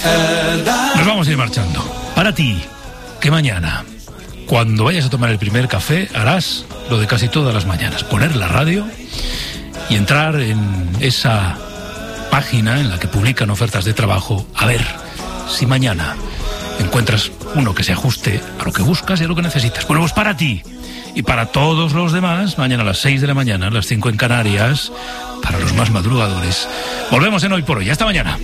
Nos vamos a ir marchando. Para ti, que mañana, cuando vayas a tomar el primer café, harás lo de casi todas las mañanas: poner la radio y entrar en esa página en la que publican ofertas de trabajo, a ver si mañana encuentras uno que se ajuste a lo que buscas y a lo que necesitas. Bueno, pues para ti y para todos los demás, mañana a las 6 de la mañana, a las 5 en Canarias, para los más madrugadores. Volvemos en Hoy por Hoy. Hasta mañana.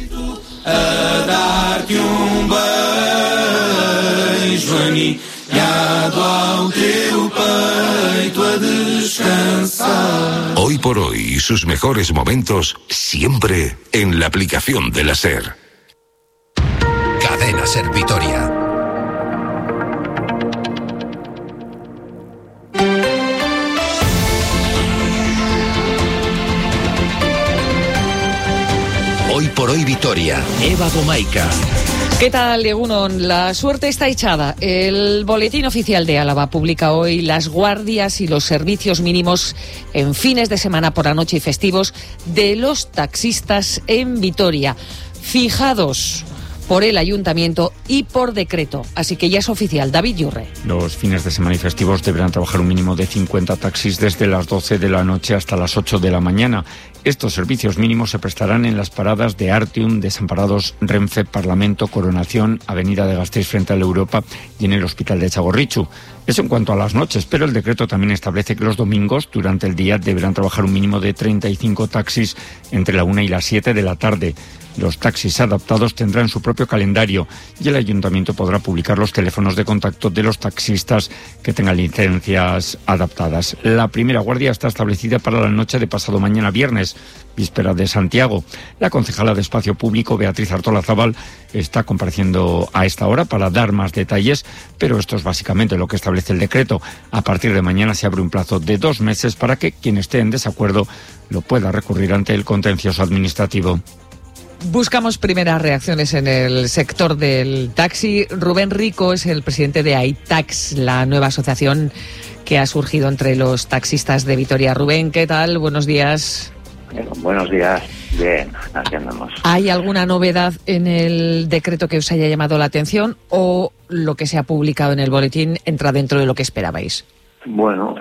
Hoy por Hoy y sus mejores momentos siempre en la aplicación de la SER. Cadena SER Vitoria. Hoy por Hoy Vitoria, Eva Gomaica. ¿Qué tal, Egunon? La suerte está echada. El Boletín Oficial de Álava publica hoy las guardias y los servicios mínimos en fines de semana por la noche y festivos de los taxistas en Vitoria, fijados por el Ayuntamiento y por decreto. Así que ya es oficial. David Yurre. Los fines de semana y festivos deberán trabajar un mínimo de 50 taxis desde las 12 de la noche hasta las 8 de la mañana. Estos servicios mínimos se prestarán en las paradas de Artium, Desamparados, Renfe, Parlamento, Coronación, Avenida de Gasteiz frente al Europa y en el Hospital de Txagorritxu. Eso en cuanto a las noches, pero el decreto también establece que los domingos, durante el día, deberán trabajar un mínimo de 35 taxis entre la 1 y las 7 de la tarde. Los taxis adaptados tendrán su propio calendario y el Ayuntamiento podrá publicar los teléfonos de contacto de los taxistas que tengan licencias adaptadas. La primera guardia está establecida para la noche de pasado mañana viernes, víspera de Santiago. La concejala de Espacio Público, Beatriz Artolazabal, está compareciendo a esta hora para dar más detalles, pero esto es básicamente lo que establece el decreto. A partir de mañana se abre un plazo de 2 meses para que quien esté en desacuerdo lo pueda recurrir ante el contencioso administrativo. Buscamos primeras reacciones en el sector del taxi. Rubén Rico es el presidente de AITAX, la nueva asociación que ha surgido entre los taxistas de Vitoria. Rubén, ¿qué tal? Buenos días. Buenos días. Bien, aquí andamos. ¿Hay alguna novedad en el decreto que os haya llamado la atención o lo que se ha publicado en el boletín entra dentro de lo que esperabais? Bueno,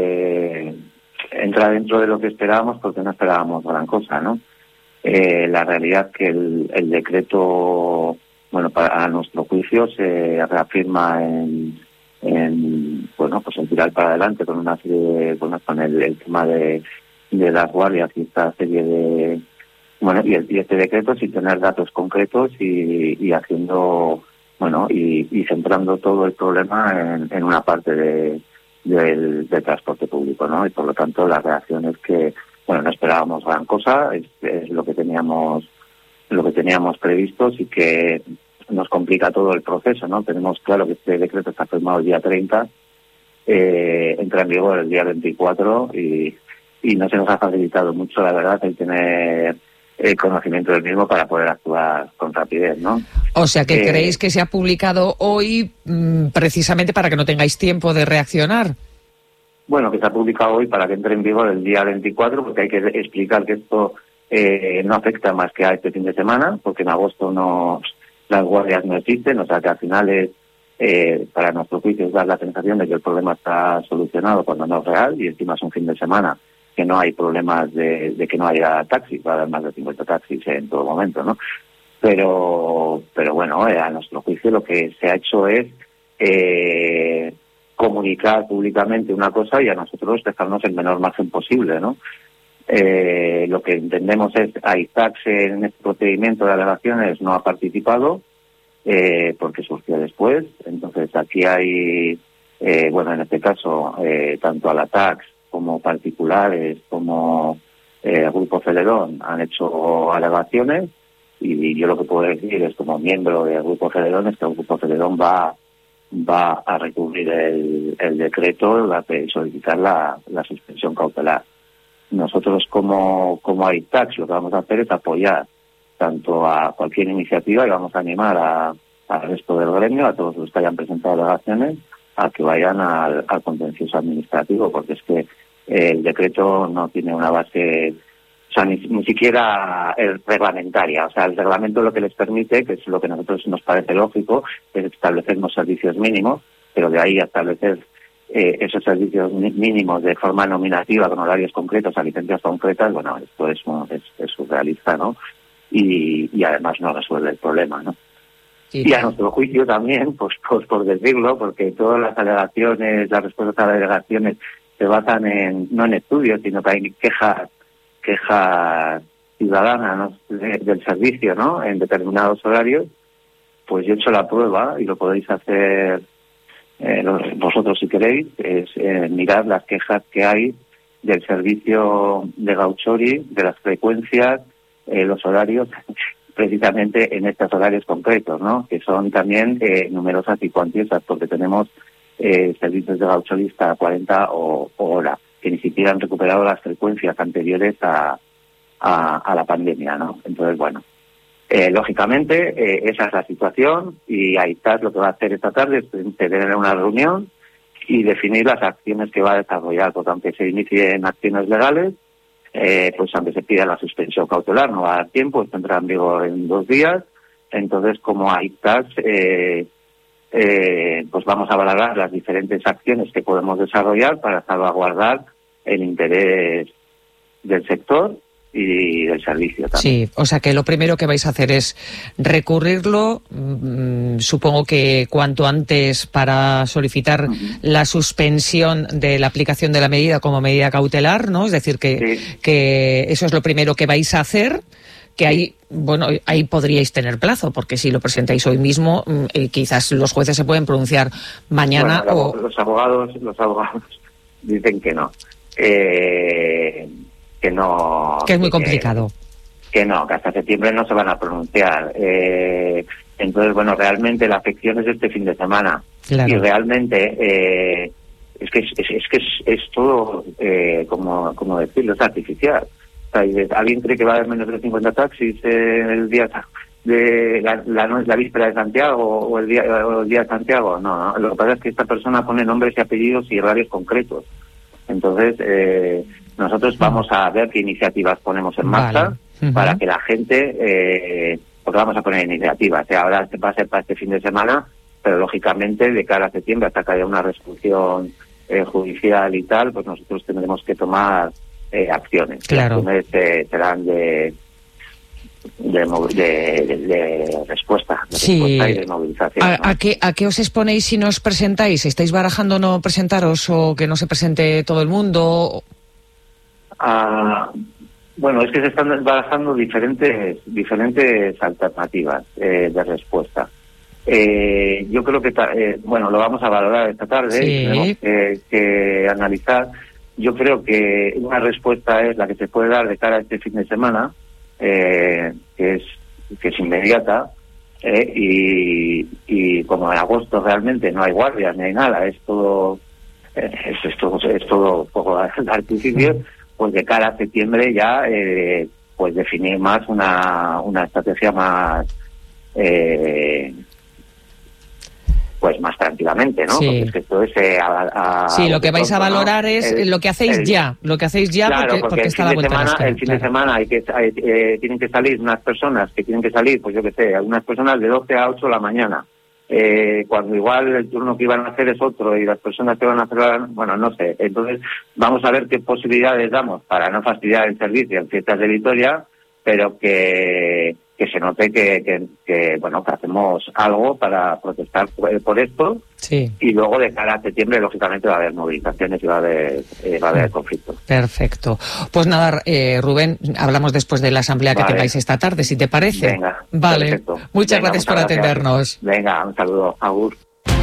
entra dentro de lo que esperábamos porque no esperábamos gran cosa, ¿no? La realidad que el decreto, bueno, a nuestro juicio se reafirma en tirar para adelante con una serie de, con el tema de las guardias y esta serie de, y este decreto sin tener datos concretos y haciendo, y centrando todo el problema en una parte del transporte público, ¿no? Y por lo tanto la reacción es que no esperábamos gran cosa, es lo que teníamos previsto, y que nos complica todo el proceso, ¿no? Tenemos claro que este decreto está firmado el día 30, entra en vigor el día 24 y no se nos ha facilitado mucho, la verdad, el tener el conocimiento del mismo para poder actuar con rapidez, ¿no? O sea que creéis que se ha publicado hoy precisamente para que no tengáis tiempo de reaccionar. Bueno, que se ha publicado hoy para que entre en vigor el día 24, porque hay que explicar que esto no afecta más que a este fin de semana, porque en agosto las guardias no existen, o sea que al final es, para nuestro juicio, es dar la sensación de que el problema está solucionado cuando no es real, y encima es un fin de semana que no hay problemas de que no haya taxis, va a haber más de 50 taxis en todo momento, ¿no? Pero bueno, a nuestro juicio lo que se ha hecho es comunicar públicamente una cosa y a nosotros dejarnos el menor margen posible, ¿no? Lo que entendemos es AITAX en este procedimiento de alegaciones no ha participado porque surgió después. Entonces aquí hay, en este caso, tanto a la TAX como particulares como Grupo Celedón han hecho alegaciones, y yo lo que puedo decir es, como miembro del Grupo Celedón, es que el Grupo Celedón va a recurrir el decreto, va a solicitar la suspensión cautelar. Nosotros como AITAX lo que vamos a hacer es apoyar tanto a cualquier iniciativa, y vamos a animar al resto del gremio, a todos los que hayan presentado alegaciones, a que vayan al contencioso administrativo, porque es que el decreto no tiene una base sea, ni siquiera reglamentaria. O sea, el reglamento lo que les permite, que es lo que a nosotros nos parece lógico, es establecer unos servicios mínimos, pero de ahí a establecer esos servicios mínimos de forma nominativa con horarios concretos a licencias concretas, bueno, esto es surrealista, ¿no? Y además no resuelve el problema, ¿no? Y a nuestro juicio también, pues por decirlo, porque todas las alegaciones, las respuestas a las alegaciones se basan no en estudios, sino que hay quejas ciudadanas, ¿no?, del servicio, ¿no?, en determinados horarios. Pues yo he hecho la prueba, y lo podéis hacer vosotros si queréis, es mirar las quejas que hay del servicio de Gauchori, de las frecuencias, los horarios, precisamente en estos horarios concretos, ¿no?, que son también numerosas y cuantiosas, porque tenemos servicios de Gauchori hasta 40 o hora, que ni siquiera han recuperado las frecuencias anteriores a la pandemia, ¿no? Entonces, bueno, lógicamente esa es la situación, y ahí está lo que va a hacer esta tarde, es tener una reunión y definir las acciones que va a desarrollar, porque aunque se inicien acciones legales, pues aunque se pida la suspensión cautelar, no va a dar tiempo, esto entra en vigor en 2 días. Entonces, como ahí está, pues vamos a valorar las diferentes acciones que podemos desarrollar para salvaguardar el interés del sector y del servicio también. Sí, o sea que lo primero que vais a hacer es recurrirlo, supongo que cuanto antes, para solicitar la suspensión de la aplicación de la medida como medida cautelar, ¿no? Es decir, que eso es lo primero que vais a hacer, que ahí, bueno, ahí podríais tener plazo, porque si lo presentáis hoy mismo, quizás los jueces se pueden pronunciar mañana. Bueno, los abogados dicen que no. Que es muy complicado. Que hasta septiembre no se van a pronunciar. Entonces, bueno, realmente la afección es este fin de semana. Claro. Y realmente es que es todo, como decirlo, es artificial. O sea, ¿alguien cree que va a haber menos de 50 taxis el día de la víspera de Santiago o el día de Santiago? No, lo que pasa es que esta persona pone nombres y apellidos y horarios concretos. Entonces, nosotros vamos a ver qué iniciativas ponemos en marcha para que la gente, porque vamos a poner iniciativas. O sea, ahora va a ser para este fin de semana, pero lógicamente de cara a septiembre, hasta que haya una resolución judicial y tal, pues nosotros tendremos que tomar acciones. Claro. Las acciones serán de respuesta, sí. Y de movilización. ¿A qué os exponéis si no os presentáis? ¿Estáis barajando no presentaros o que no se presente todo el mundo? Bueno, es que se están barajando diferentes alternativas de respuesta. Yo creo que, bueno, lo vamos a valorar esta tarde, sí. Tenemos que analizar. Yo creo que una respuesta es la que se puede dar de cara a este fin de semana, que es inmediata, y como en agosto realmente no hay guardias ni hay nada, es todo poco artificio, pues de cara a septiembre ya pues definir más una estrategia más pues más tranquilamente, ¿no? Sí. Porque es que esto es sí, lo que vais a valorar, ¿no? Es lo que hacéis ya, claro, porque está a la vuelta de la esquina. El fin de semana tienen que salir unas personas que tienen que salir, pues yo qué sé, algunas personas de 12 a 8 de la mañana, cuando igual el turno que iban a hacer es otro y las personas que van a hacer, bueno, no sé. Entonces vamos a ver qué posibilidades damos para no fastidiar el servicio en fiestas de Vitoria, pero que se note que bueno, que hacemos algo para protestar por esto. Sí. Y luego de cara a septiembre lógicamente va a haber movilizaciones y va a haber conflictos. Perfecto. Pues nada, Rubén, hablamos después de la asamblea que tengáis esta tarde, si te parece. Venga, vale. Perfecto. Muchas gracias por atendernos. Venga, un saludo. Agur.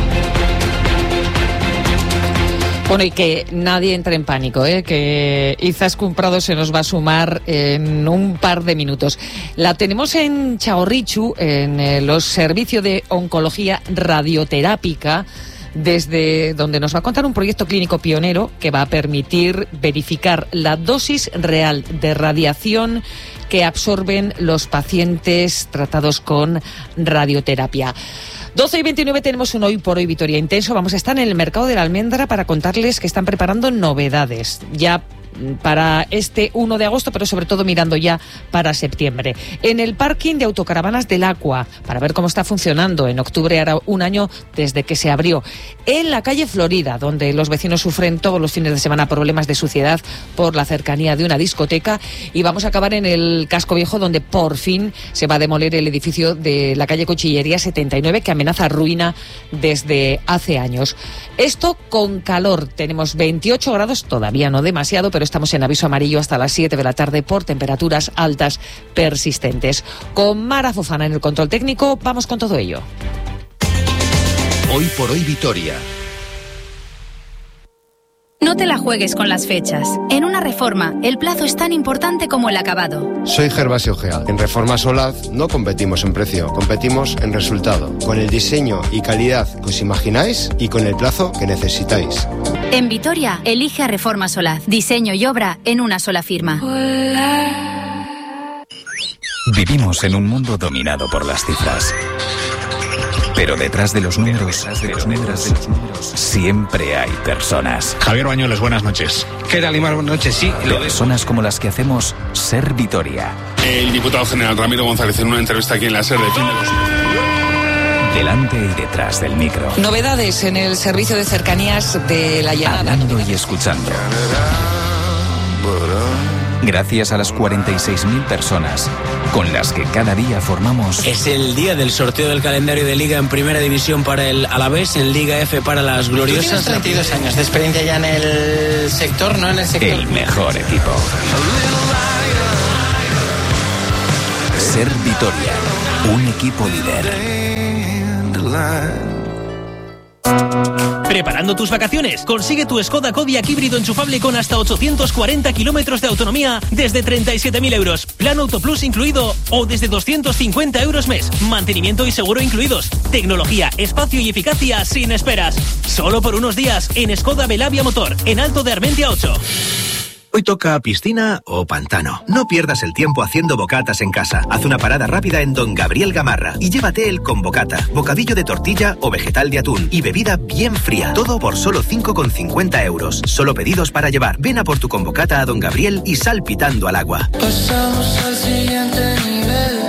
Bueno, y que nadie entre en pánico, que Izaskun Prado se nos va a sumar en un par de minutos. La tenemos en Txagorritxu, en los servicios de oncología radioterápica, desde donde nos va a contar un proyecto clínico pionero que va a permitir verificar la dosis real de radiación que absorben los pacientes tratados con radioterapia. 12:29 tenemos un Hoy por Hoy Vitoria intenso. Vamos a estar en el mercado de la almendra para contarles que están preparando novedades. Ya para este 1 de agosto, pero sobre todo mirando ya para septiembre. En el parking de autocaravanas del Aqua, para ver cómo está funcionando. En octubre hará un año desde que se abrió. En la calle Florida, donde los vecinos sufren todos los fines de semana problemas de suciedad por la cercanía de una discoteca. Y vamos a acabar en el Casco Viejo, donde por fin se va a demoler el edificio de la calle Cuchillería 79, que amenaza ruina desde hace años. Esto con calor. Tenemos 28 grados, todavía no demasiado, pero estamos en aviso amarillo hasta las 7 de la tarde por temperaturas altas persistentes. Con Mara Fofana en el control técnico, vamos con todo ello. Hoy por hoy Vitoria. No te la juegues con las fechas. En una reforma, el plazo es tan importante como el acabado. Soy Gervasio Gea. En Reforma Solaz no competimos en precio, competimos en resultado. Con el diseño y calidad que os imagináis y con el plazo que necesitáis. En Vitoria, elige a Reforma Solaz. Diseño y obra en una sola firma. Vivimos en un mundo dominado por las cifras. Pero detrás de los números, siempre hay personas. Javier Bañuelos, buenas noches. ¿Qué tal, Imar? Buenas noches, sí. Personas como las que hacemos Ser Vitoria. El diputado general Ramiro González en una entrevista aquí en la SER defiende los... Delante y detrás del micro. Novedades en el servicio de cercanías de la llanada. Hablando y escuchando. Gracias a las 46.000 personas con las que cada día formamos... Es el día del sorteo del calendario de Liga en Primera División para el Alavés, en Liga F para las Gloriosas. Tú tienes 32 años de experiencia ya en el sector, ¿no? En el sector. El mejor equipo. Ser Vitoria, un equipo líder. ¿Preparando tus vacaciones? Consigue tu Skoda Kodiaq híbrido enchufable con hasta 840 kilómetros de autonomía desde 37.000 euros. Plan Auto Plus incluido o desde 250 euros mes. Mantenimiento y seguro incluidos. Tecnología, espacio y eficacia sin esperas. Solo por unos días en Skoda Belavia Motor, en Alto de Armentia 8. Hoy toca piscina o pantano. No pierdas el tiempo haciendo bocatas en casa. Haz una parada rápida en Don Gabriel Gamarra y llévate el con bocata, bocadillo de tortilla o vegetal de atún y bebida bien fría. Todo por solo 5,50 euros. Solo pedidos para llevar. Ven a por tu con bocata a Don Gabriel y sal pitando al agua. Pasamos al siguiente nivel.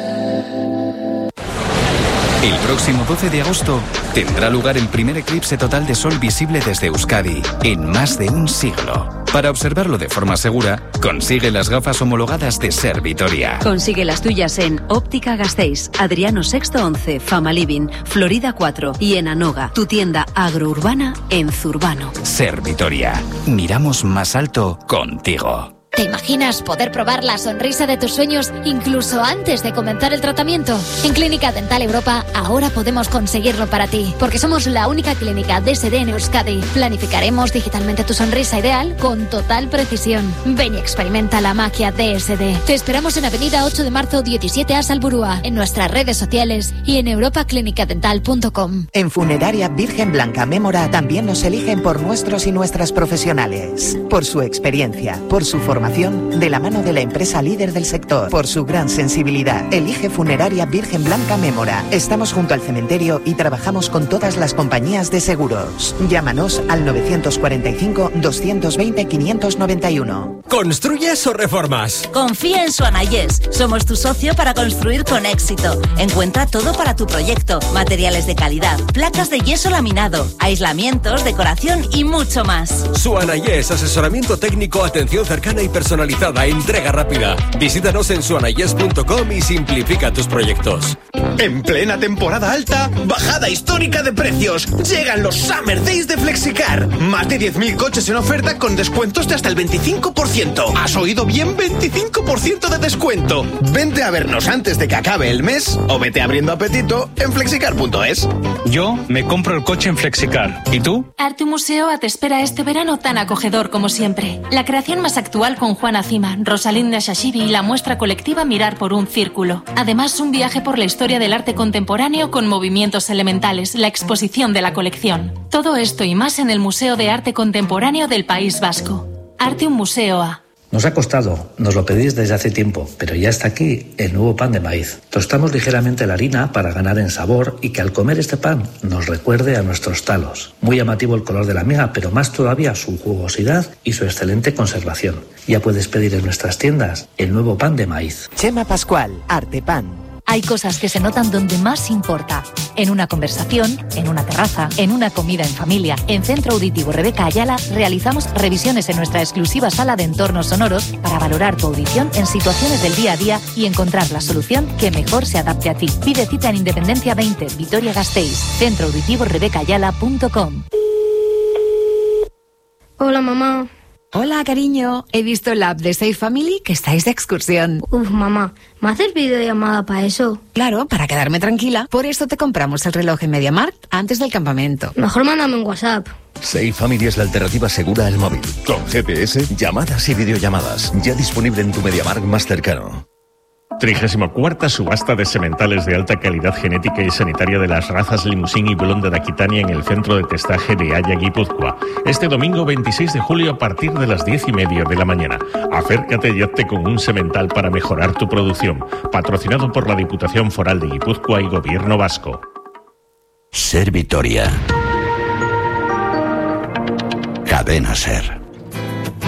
El próximo 12 de agosto tendrá lugar el primer eclipse total de sol visible desde Euskadi en más de un siglo. Para observarlo de forma segura, consigue las gafas homologadas de Ser Vitoria. Consigue las tuyas en Óptica Gasteiz, Adriano VI 11, Fama Living, Florida 4 y en Anoga, tu tienda agrourbana en Zurbano. Ser Vitoria. Miramos más alto contigo. ¿Te imaginas poder probar la sonrisa de tus sueños incluso antes de comenzar el tratamiento? En Clínica Dental Europa ahora podemos conseguirlo para ti, porque somos la única clínica DSD en Euskadi. Planificaremos digitalmente tu sonrisa ideal con total precisión. Ven y experimenta la magia DSD. Te esperamos en Avenida 8 de Marzo 17A Salburúa, en nuestras redes sociales y en europaclinicadental.com. En Funeraria Virgen Blanca Mémora también nos eligen por nuestros y nuestras profesionales, por su experiencia, por su formación, de la mano de la empresa líder del sector, por su gran sensibilidad. Elige Funeraria Virgen Blanca Mémora. Estamos junto al cementerio y trabajamos con todas las compañías de seguros. Llámanos al 945 220 591. ¿Construyes o reformas? Confía en Suanayes. Somos tu socio para construir con éxito. Encuentra todo para tu proyecto: materiales de calidad, placas de yeso laminado, aislamientos, decoración y mucho más. Suanayes, asesoramiento técnico, atención cercana y personalizada, entrega rápida. Visítanos en suanayes.com y simplifica tus proyectos. En plena temporada alta, bajada histórica de precios. Llegan los Summer Days de Flexicar. Más de 10.000 coches en oferta con descuentos de hasta el 25%. ¿Has oído bien? 25% de descuento. Vente a vernos antes de que acabe el mes o vete abriendo apetito en flexicar.es. Yo me compro el coche en Flexicar. ¿Y tú? Artium Museoa te espera este verano tan acogedor como siempre. La creación más actual con Juana Cima, Rosalinda Shashibi y la muestra colectiva Mirar por un Círculo. Además, un viaje por la historia del arte contemporáneo con movimientos elementales, la exposición de la colección. Todo esto y más en el Museo de Arte Contemporáneo del País Vasco. Artium Museoa. Nos ha costado, nos lo pedís desde hace tiempo, pero ya está aquí el nuevo pan de maíz. Tostamos ligeramente la harina para ganar en sabor y que al comer este pan nos recuerde a nuestros talos. Muy llamativo el color de la miga, pero más todavía su jugosidad y su excelente conservación. Ya puedes pedir en nuestras tiendas el nuevo pan de maíz. Chema Pascual, Artepan. Hay cosas que se notan donde más importa. En una conversación, en una terraza, en una comida en familia. En Centro Auditivo Rebeca Ayala realizamos revisiones en nuestra exclusiva sala de entornos sonoros para valorar tu audición en situaciones del día a día y encontrar la solución que mejor se adapte a ti. Pide cita en Independencia 20, Vitoria-Gasteiz. centroauditivorebecaayala.com. Hola, mamá. Hola, cariño. He visto en la app de Safe Family que estáis de excursión. Uf, mamá, ¿me haces videollamada para eso? Claro, para quedarme tranquila. Por eso te compramos el reloj en MediaMarkt antes del campamento. Mejor mándame un WhatsApp. Safe Family es la alternativa segura al móvil. Con GPS, llamadas y videollamadas. Ya disponible en tu MediaMarkt más cercano. 34ª subasta de sementales de alta calidad genética y sanitaria de las razas Limousin y Blonde de Aquitania en el centro de testaje de Haya, Guipúzcoa. Este domingo 26 de julio a partir de las 10:30 de la mañana. Acércate y hazte con un semental para mejorar tu producción. Patrocinado por la Diputación Foral de Guipúzcoa y Gobierno Vasco. Ser Vitoria. Cadena Ser.